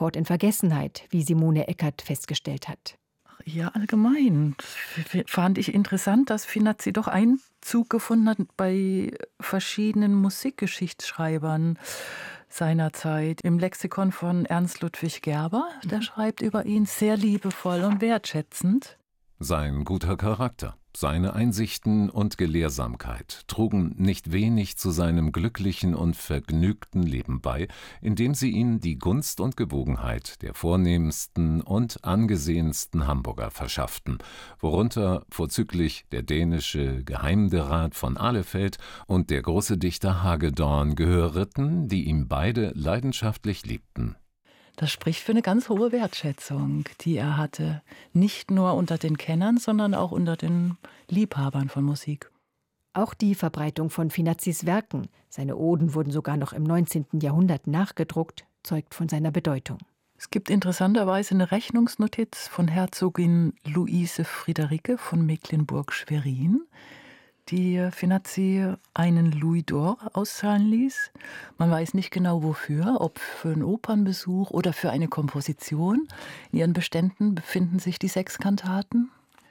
sofort in Vergessenheit, wie Simone Eckert festgestellt hat. Ja, allgemein fand ich interessant, dass Finazzi doch Einzug gefunden hat bei verschiedenen Musikgeschichtsschreibern seiner Zeit. Im Lexikon von Ernst Ludwig Gerber, der schreibt über ihn sehr liebevoll und wertschätzend. Sein guter Charakter, seine Einsichten und Gelehrsamkeit trugen nicht wenig zu seinem glücklichen und vergnügten Leben bei, indem sie ihm die Gunst und Gewogenheit der vornehmsten und angesehensten Hamburger verschafften, worunter vorzüglich der dänische Geheimderat von Ahlefeld und der große Dichter Hagedorn gehörten, die ihm beide leidenschaftlich liebten. Das spricht für eine ganz hohe Wertschätzung, die er hatte. Nicht nur unter den Kennern, sondern auch unter den Liebhabern von Musik. Auch die Verbreitung von Finazzis Werken, seine Oden wurden sogar noch im 19. Jahrhundert nachgedruckt, zeugt von seiner Bedeutung. Es gibt interessanterweise eine Rechnungsnotiz von Herzogin Luise Friederike von Mecklenburg-Schwerin, die Finazzi einen Louis d'Or auszahlen ließ. Man weiß nicht genau wofür, ob für einen Opernbesuch oder für eine Komposition. In ihren Beständen befinden sich die 6 Kantaten.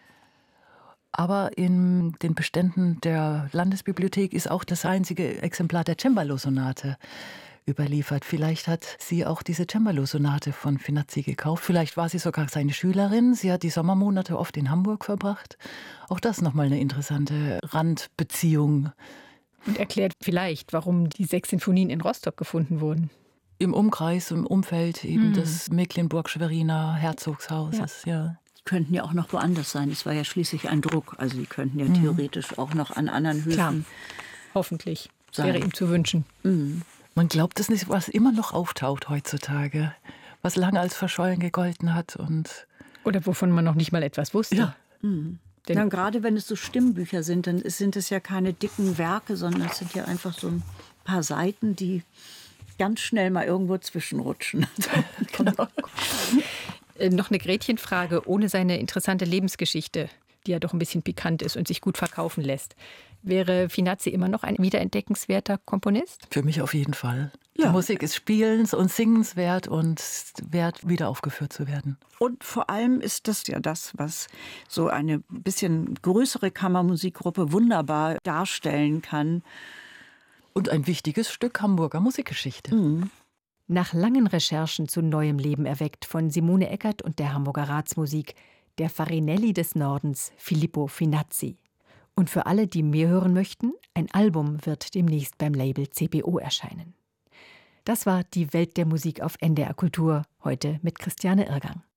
Aber in den Beständen der Landesbibliothek ist auch das einzige Exemplar der Cembalo-Sonate überliefert. Vielleicht hat sie auch diese Cembalo-Sonate von Finazzi gekauft. Vielleicht war sie sogar seine Schülerin. Sie hat die Sommermonate oft in Hamburg verbracht. Auch das nochmal eine interessante Randbeziehung. Und erklärt vielleicht, warum die 6 Sinfonien in Rostock gefunden wurden. Im Umkreis, im Umfeld eben des Mecklenburg-Schweriner Herzogshauses, ja. Die könnten ja auch noch woanders sein. Es war ja schließlich ein Druck. Also die könnten ja theoretisch auch noch an anderen Höfen Klar. Hoffentlich. sein. Wäre ihm zu wünschen. Man glaubt es nicht, was immer noch auftaucht heutzutage, was lange als verschollen gegolten hat. Oder wovon man noch nicht mal etwas wusste. Ja. Ja, gerade wenn es so Stimmbücher sind, dann sind es ja keine dicken Werke, sondern es sind ja einfach so ein paar Seiten, die ganz schnell mal irgendwo zwischenrutschen. Genau. Noch eine Gretchenfrage ohne seine interessante Lebensgeschichte, die ja doch ein bisschen pikant ist und sich gut verkaufen lässt. Wäre Finazzi immer noch ein wiederentdeckenswerter Komponist? Für mich auf jeden Fall. Ja. Die Musik ist spielens- und singenswert und wert, wieder aufgeführt zu werden. Und vor allem ist das ja das, was so eine bisschen größere Kammermusikgruppe wunderbar darstellen kann. Und ein wichtiges Stück Hamburger Musikgeschichte. Nach langen Recherchen zu neuem Leben erweckt von Simone Eckert und der Hamburger Ratsmusik, der Farinelli des Nordens, Filippo Finazzi. Und für alle, die mehr hören möchten, ein Album wird demnächst beim Label CBO erscheinen. Das war die Welt der Musik auf NDR Kultur, heute mit Christiane Irgang.